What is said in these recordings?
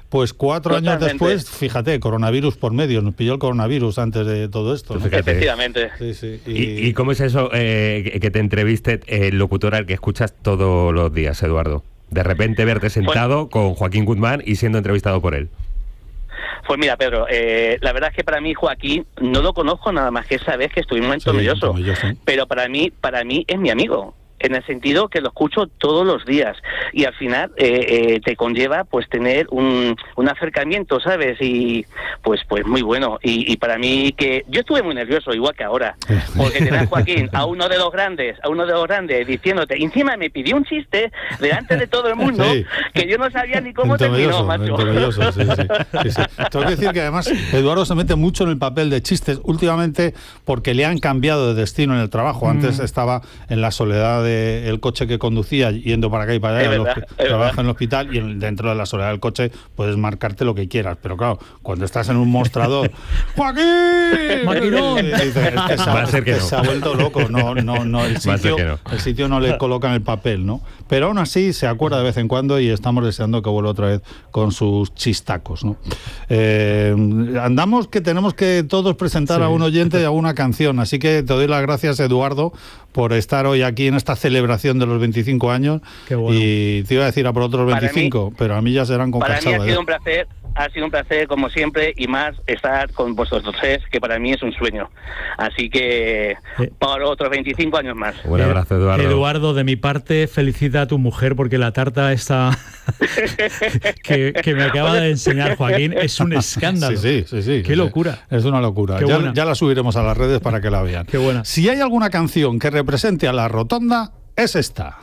Pues 4 años después, fíjate, coronavirus por medio, nos pilló el coronavirus antes de todo esto, ¿no? Efectivamente. Sí, sí. ¿Y cómo es eso que te entreviste el locutor al que escuchas todos los días, Eduardo? De repente verte sentado con Joaquín Guzmán y siendo entrevistado por él. Pues mira, Pedro, la verdad es que para mí Joaquín no lo conozco nada más que esa vez que estuvimos en Tomelloso, pero para mí es mi amigo. En el sentido que lo escucho todos los días y al final te conlleva pues tener un acercamiento, ¿sabes? Y pues muy bueno. Y para mí que yo estuve muy nervioso, igual que ahora, porque tener a Joaquín, a uno de los grandes diciéndote, encima me pidió un chiste delante de todo el mundo, que yo no sabía ni cómo terminó, macho. Sí. Tengo que decir que además Eduardo se mete mucho en el papel de chistes últimamente porque le han cambiado de destino en el trabajo. Antes estaba en la soledad el coche que conducía yendo para acá y para allá, trabaja en el hospital y dentro de la soledad del coche puedes marcarte lo que quieras, pero claro, cuando estás en un mostrador ¡Joaquín! ¡Maquinón! Se ha vuelto loco, el sitio no le coloca en el papel, ¿no? Pero aún así se acuerda de vez en cuando y estamos deseando que vuelva otra vez con sus chistacos, ¿no? Andamos que tenemos que todos presentar a un oyente y a una canción, así que te doy las gracias, Eduardo, por estar hoy aquí en esta celebración de los 25 años. Qué bueno. Y te iba a decir a por otros 25, pero a mí ya serán con cachada. Para mí ha sido un placer como siempre y más estar con vosotros tres, que para mí es un sueño. Así que por otros 25 años más. Un abrazo, Eduardo. Eduardo, de mi parte, felicita a tu mujer porque la tarta esta que me acaba de enseñar Joaquín es un escándalo. Sí. Qué locura. Es una locura. Ya la subiremos a las redes para que la vean. Qué buena. Si hay alguna canción que represente a La Rotonda, es esta.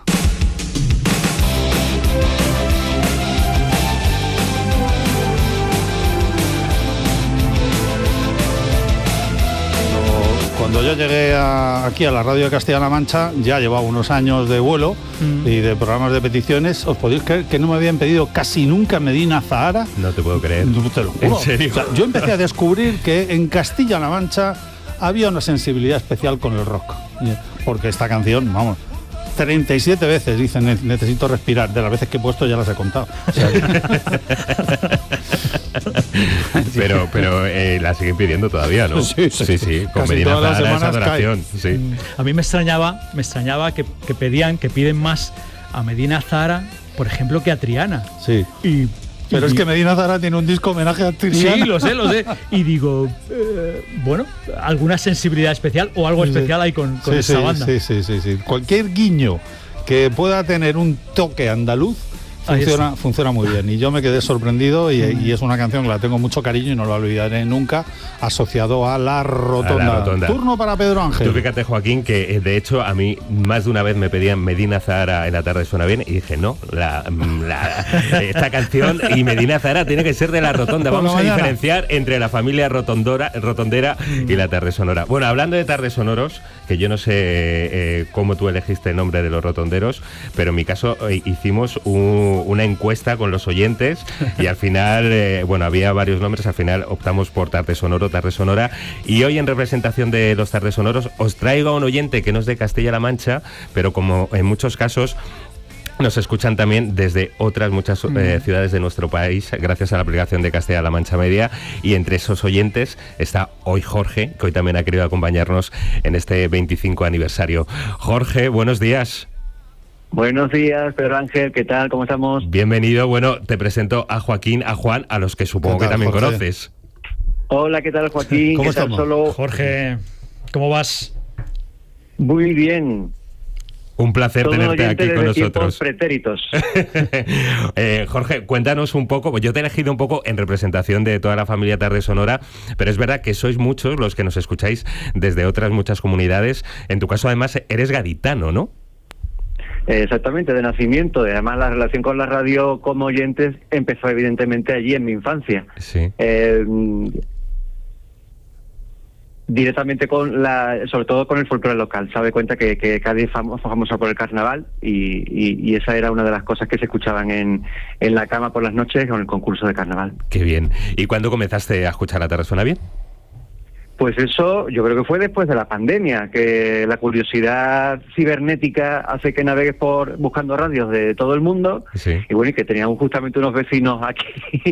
Cuando yo llegué aquí a la radio de Castilla-La Mancha, ya llevaba unos años de vuelo y de programas de peticiones. ¿Os podéis creer que no me habían pedido casi nunca Medina Zahara? No te puedo creer. Te lo juro. ¿En serio? O sea, yo empecé a descubrir que en Castilla-La Mancha había una sensibilidad especial con el rock. Porque esta canción, vamos, 37 veces dicen necesito respirar. De las veces que he puesto ya las he contado. O sea, pero la siguen pidiendo todavía, ¿no? Sí. Con Medina Zahara esa adoración. A mí me extrañaba que piden más a Medina Zahara, por ejemplo, que a Triana. Sí. Pero es que Medina Zahara tiene un disco homenaje a Triana. Sí, lo sé. Y digo, bueno, alguna sensibilidad especial o algo especial hay con esta banda. Sí. Cualquier guiño que pueda tener un toque andaluz funciona muy bien. Y yo me quedé sorprendido y es una canción que la tengo mucho cariño y no la olvidaré nunca, asociado a La Rotonda. Turno para Pedro Ángel. Tú fíjate, Joaquín, que de hecho a mí más de una vez me pedían Medina Zahara en la tarde suena bien y dije, no, esta canción y Medina Zahara tiene que ser de La Rotonda. Vamos a diferenciar entre la familia rotondera y la tarde sonora. Bueno, hablando de tardes sonoros, que yo no sé cómo tú elegiste el nombre de los rotonderos, pero en mi caso hicimos una encuesta con los oyentes y al final, había varios nombres, al final optamos por Tarde Sonora, y hoy en representación de los Tardes Sonoros os traigo a un oyente que no es de Castilla-La Mancha, pero como en muchos casos nos escuchan también desde otras muchas ciudades de nuestro país, gracias a la aplicación de Castilla-La Mancha Media, y entre esos oyentes está hoy Jorge, que hoy también ha querido acompañarnos en este 25 aniversario. Jorge, buenos días. Buenos días, Pedro Ángel, ¿qué tal? ¿Cómo estamos? Bienvenido. Bueno, te presento a Joaquín, a Juan, a los que supongo que también Jorge? Conoces. Hola, ¿qué tal, Joaquín? ¿Cómo ¿Qué tal, estamos? Solo? Jorge, ¿cómo vas? Muy bien. Un placer Todo tenerte aquí con nosotros. Pretéritos. Jorge, cuéntanos un poco, yo te he elegido un poco en representación de toda la familia Tarde Sonora, pero es verdad que sois muchos los que nos escucháis desde otras muchas comunidades. En tu caso, además, eres gaditano, ¿no? Exactamente, de nacimiento. Además, la relación con la radio como oyentes empezó evidentemente allí en mi infancia. Sí. Directamente sobre todo con el folclore local. Sabe cuenta que Cádiz es famosa por el carnaval y esa era una de las cosas que se escuchaban en la cama por las noches con el concurso de carnaval. Qué bien. ¿Y cuándo comenzaste a escuchar La Tarde Suena Bien? Pues eso, yo creo que fue después de la pandemia, que la curiosidad cibernética hace que navegues buscando radios de todo el mundo. Sí. Y bueno, y que teníamos justamente unos vecinos aquí